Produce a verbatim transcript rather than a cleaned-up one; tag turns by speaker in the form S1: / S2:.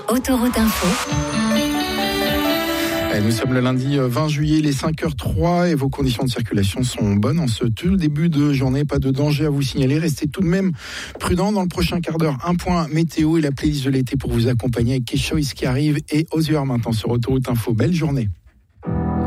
S1: Autoroute Info.
S2: Nous sommes le lundi vingt juillet, les cinq heures trois et vos conditions de circulation sont bonnes en ce tout début de journée. Pas de danger à vous signaler. Restez tout de même prudents. Dans le prochain quart d'heure, un point météo et la playlist de l'été pour vous accompagner avec Keshois qui arrive et Ozzy maintenant sur Autoroute Info. Belle journée.